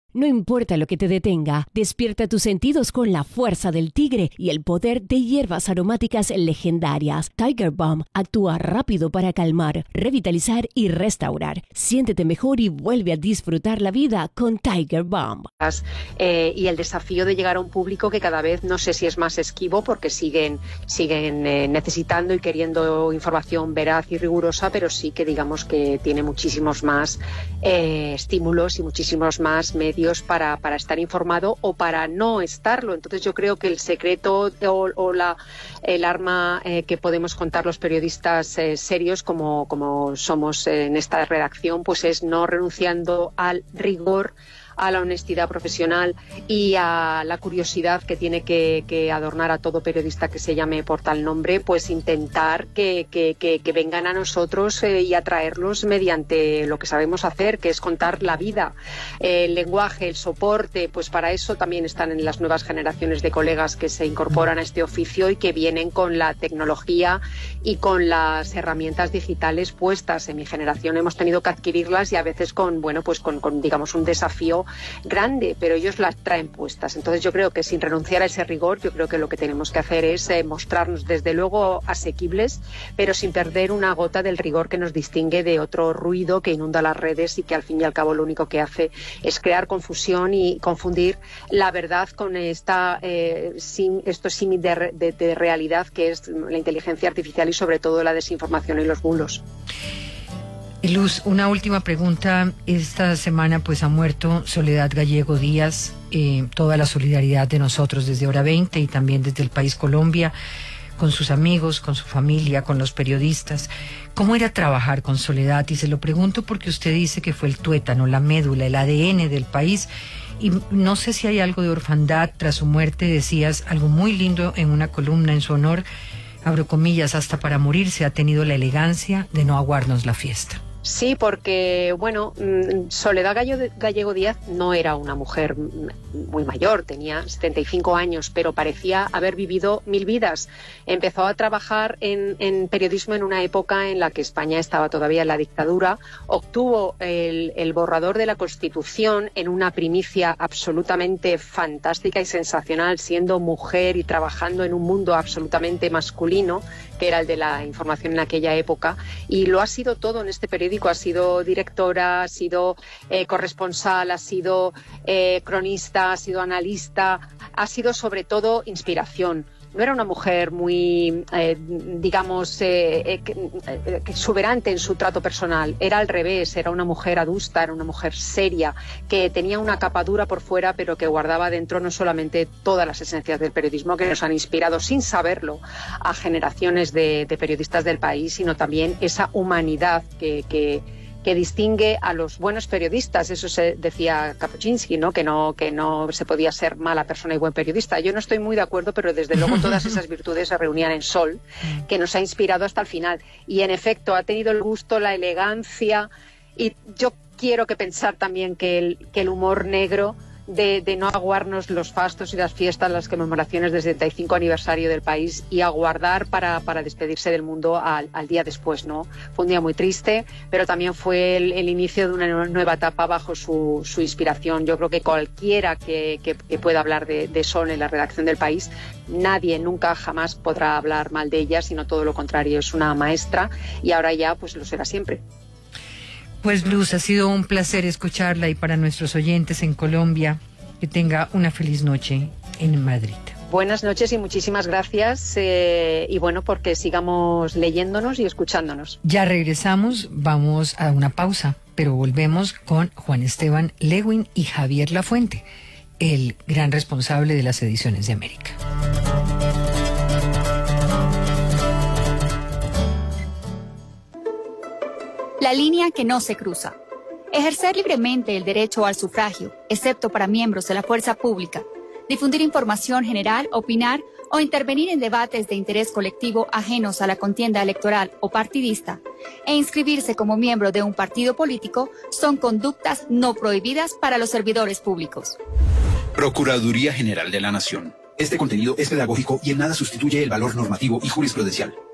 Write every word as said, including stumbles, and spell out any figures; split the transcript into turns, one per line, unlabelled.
No importa lo que te detenga, despierta tus sentidos con la fuerza del tigre y el poder de hierbas aromáticas legendarias. Tiger Balm actúa rápido para calmar, revitalizar y restaurar. Siéntete mejor y vuelve a disfrutar la vida con Tiger Balm.
Eh, y el desafío de llegar a un público que cada vez no sé si es más esquivo porque siguen, siguen eh, necesitando y queriendo información veraz y rigurosa, pero sí que digamos que tiene muchísimos más eh, estímulos y muchísimos más medios Para, para estar informado o para no estarlo. Entonces yo creo que el secreto o, o la, el arma eh, que podemos contar los periodistas eh, serios como, como somos en esta redacción, pues es no renunciando al rigor, a la honestidad profesional y a la curiosidad que tiene que, que adornar a todo periodista que se llame por tal nombre, pues intentar que, que, que, que vengan a nosotros eh, y atraerlos mediante lo que sabemos hacer, que es contar la vida, eh, el lenguaje, el soporte. Pues para eso también están en las nuevas generaciones de colegas que se incorporan a este oficio y que vienen con la tecnología y con las herramientas digitales puestas. En mi generación hemos tenido que adquirirlas y a veces con, bueno, pues con, con digamos un desafío grande, pero ellos las traen puestas. Entonces yo creo que sin renunciar a ese rigor, yo creo que lo que tenemos que hacer es eh, mostrarnos desde luego asequibles, pero sin perder una gota del rigor que nos distingue de otro ruido que inunda las redes y que al fin y al cabo lo único que hace es crear confusión y confundir la verdad con esta eh, sin, esto símil de, de, de realidad que es la inteligencia artificial y sobre todo la desinformación y los bulos.
Luz, una última pregunta. Esta semana pues ha muerto Soledad Gallego Díaz, eh, toda la solidaridad de nosotros desde Hora veinte y también desde el país Colombia, con sus amigos, con su familia, con los periodistas. ¿Cómo era trabajar con Soledad? Y se lo pregunto porque usted dice que fue el tuétano, la médula, el A D N del país, y no sé si hay algo de orfandad tras su muerte. Decías algo muy lindo en una columna en su honor, abro comillas, hasta para morirse ha tenido la elegancia de no aguarnos la fiesta.
Sí, porque, bueno, Soledad Gallego Díaz no era una mujer muy mayor, tenía setenta y cinco años, pero parecía haber vivido mil vidas. Empezó a trabajar en, en periodismo en una época en la que España estaba todavía en la dictadura, obtuvo el, el borrador de la Constitución en una primicia absolutamente fantástica y sensacional, siendo mujer y trabajando en un mundo absolutamente masculino, que era el de la información en aquella época, y lo ha sido todo en este periódico. Ha sido directora, ha sido eh, corresponsal, ha sido eh, cronista, ha sido analista, ha sido sobre todo inspiración. No era una mujer muy, eh, digamos, eh, eh, eh, exuberante en su trato personal. Era al revés, era una mujer adusta, era una mujer seria, que tenía una capa dura por fuera, pero que guardaba dentro no solamente todas las esencias del periodismo que nos han inspirado, sin saberlo, a generaciones de, de periodistas del país, sino también esa humanidad que... que que distingue a los buenos periodistas. Eso se decía Kapuscinski, ¿no? Que no que no se podía ser mala persona y buen periodista. Yo no estoy muy de acuerdo, pero desde luego todas esas virtudes se reunían en Sol, que nos ha inspirado hasta el final. Y en efecto ha tenido el gusto, la elegancia, y yo quiero que pensar también que el, que el humor negro de, de no aguarnos los fastos y las fiestas, las conmemoraciones del setenta y cinco aniversario del país y aguardar para, para despedirse del mundo al, al día después, ¿no? Fue un día muy triste, pero también fue el, el inicio de una nueva etapa bajo su, su inspiración. Yo creo que cualquiera que, que, que pueda hablar de, de Sol en la redacción del país, nadie nunca jamás podrá hablar mal de ella, sino todo lo contrario. Es una maestra y ahora ya pues lo será siempre.
Pues Luz, ha sido un placer escucharla, y para nuestros oyentes en Colombia, que tenga una feliz noche en Madrid.
Buenas noches y muchísimas gracias, eh, y bueno, porque sigamos leyéndonos y escuchándonos.
Ya regresamos, vamos a una pausa, pero volvemos con Juan Esteban Lewin y Javier Lafuente, el gran responsable de las ediciones de América.
La línea que no se cruza. Ejercer libremente el derecho al sufragio, excepto para miembros de la fuerza pública. Difundir información general, opinar o intervenir en debates de interés colectivo ajenos a la contienda electoral o partidista, e inscribirse como miembro de un partido político son conductas no prohibidas para los servidores públicos.
Procuraduría General de la Nación. Este contenido es pedagógico y en nada sustituye el valor normativo y jurisprudencial.